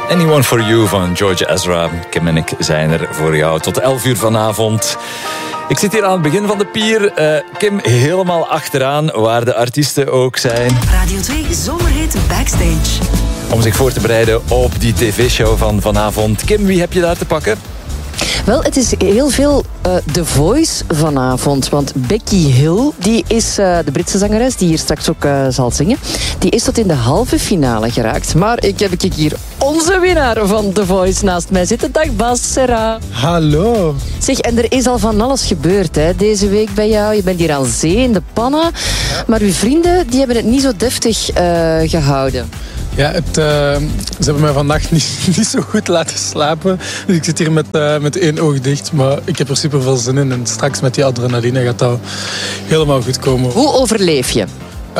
Anyone for You van George Ezra. Kim en ik zijn er voor jou tot 11 uur vanavond. Ik zit hier aan het begin van de pier. Kim helemaal achteraan, waar de artiesten ook zijn. Radio 2 Zomerhit Backstage. Om zich voor te bereiden op die tv-show van vanavond. Kim, wie heb je daar te pakken? Wel, het is heel veel The Voice vanavond. Want Becky Hill, die is de Britse zangeres die hier straks ook zal zingen. Die is tot in de halve finale geraakt. Maar ik heb hier onze winnaar van The Voice naast mij zitten. Dag Bas Serra. Hallo. Zeg, en er is al van alles gebeurd hè, deze week bij jou. Je bent hier aan zee in de pannen. Ja. Maar uw vrienden die hebben het niet zo deftig gehouden. Ja, ze hebben mij vannacht niet zo goed laten slapen. Dus ik zit hier met één oog dicht. Maar ik heb er super veel zin in. En straks met die adrenaline gaat dat helemaal goed komen. Hoe overleef je?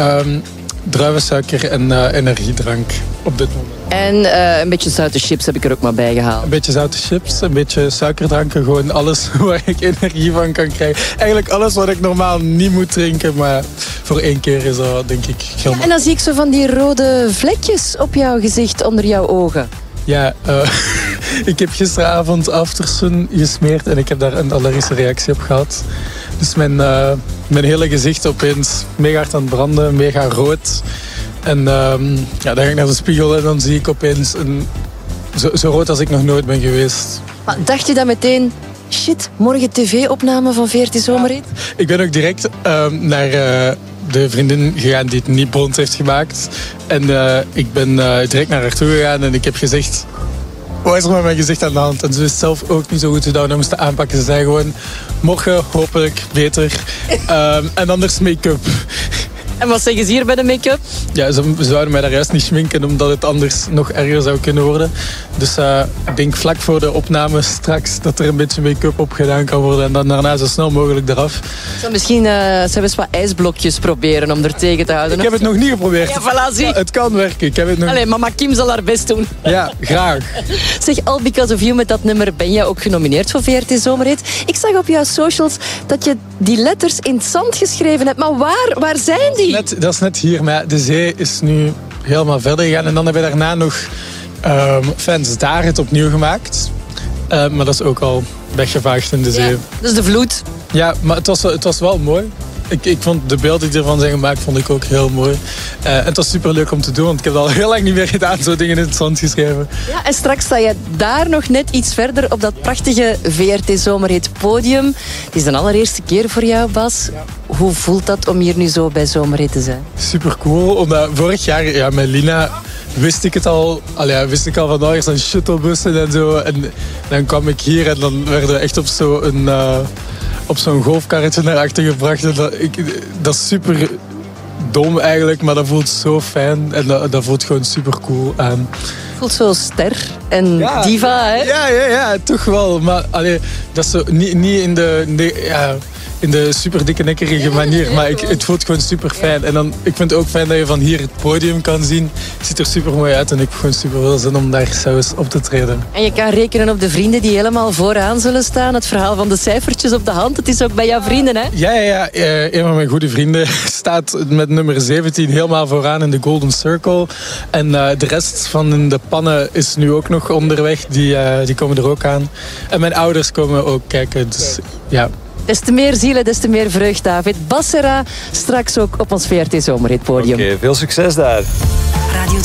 Druivensuiker en energiedrank op dit moment. En een beetje zoute chips heb ik er ook maar bij gehaald. Een beetje zoute chips, een beetje suikerdranken. Gewoon alles waar ik energie van kan krijgen. Eigenlijk alles wat ik normaal niet moet drinken. Maar voor één keer is dat denk ik helemaal... Ja, en dan zie ik zo van die rode vlekjes op jouw gezicht onder jouw ogen. Ja, ik heb gisteravond Aftersun gesmeerd en ik heb daar een allergische reactie op gehad. Dus mijn hele gezicht opeens mega hard aan het branden, mega rood. En dan ga ik naar de spiegel en dan zie ik opeens zo rood als ik nog nooit ben geweest. Maar dacht je dan meteen, shit, morgen tv-opname van VRT Zomerhit? Ja, ik ben ook direct naar de vriendin gegaan die het niet blond heeft gemaakt. En ik ben direct naar haar toe gegaan en ik heb gezegd... Wat is er met mijn gezicht aan de hand? En ze wist zelf ook niet zo goed hoe dat we dat moesten aanpakken. Ze zei gewoon, morgen hopelijk beter. En anders make-up. En wat zeggen ze hier bij de make-up? Ja, ze zouden mij daar juist niet schminken, omdat het anders nog erger zou kunnen worden. Dus ik denk vlak voor de opname straks dat er een beetje make-up op gedaan kan worden. En dan daarna zo snel mogelijk eraf. Ik zou misschien zelfs wat ijsblokjes proberen om er tegen te houden. Ik heb het nog niet geprobeerd. Ja, voilà, zie. Ja, het kan werken. Ik heb het nog... Allee, mama Kim zal haar best doen. Ja, graag. Zeg, All Because of You, met dat nummer ben jij ook genomineerd voor VRT Zomerhit. Ik zag op jouw socials dat je die letters in het zand geschreven hebt. Maar waar zijn die? Dat is net hier, maar de zee is nu helemaal verder gegaan. En dan hebben we daarna nog fans daar het opnieuw gemaakt. Maar dat is ook al weggevaagd in de zee. Ja, dus de vloed. Ja, maar het was wel mooi. Ik vond de beelden die ervan zijn gemaakt, vond ik ook heel mooi. En het was superleuk om te doen, want ik heb het al heel lang niet meer gedaan, zo dingen in het zand geschreven. Ja, en straks sta je daar nog net iets verder op dat prachtige VRT Zomerhit podium. Het is de allereerste keer voor jou, Bas. Ja. Hoe voelt dat om hier nu zo bij Zomerhit te zijn? Super cool, omdat vorig jaar met Lina wist ik al van er zijn shuttlebussen en zo. En dan kwam ik hier en dan werden we echt op zo'n golfkarretje naar achter gebracht. En dat is super dom eigenlijk, maar dat voelt zo fijn. En dat voelt gewoon super cool aan. Voelt zo ster en diva, hè? Ja, toch wel. Maar dat is zo niet in de super dikke nekkerige manier. Maar het voelt gewoon super fijn. En dan, ik vind het ook fijn dat je van hier het podium kan zien. Het ziet er super mooi uit en ik heb gewoon super veel zin om daar zelfs op te treden. En je kan rekenen op de vrienden die helemaal vooraan zullen staan. Het verhaal van de cijfertjes op de hand. Het is ook bij jouw vrienden, hè? Ja. Een van mijn goede vrienden staat met nummer 17 helemaal vooraan in de Golden Circle. En de rest van de pannen is nu ook nog onderweg. Die komen er ook aan. En mijn ouders komen ook kijken. Dus ja... Des te meer zielen, des te meer vreugd, David. Bas Serra, straks ook op ons VRT Zomerhit podium. Oké, veel succes daar. Radio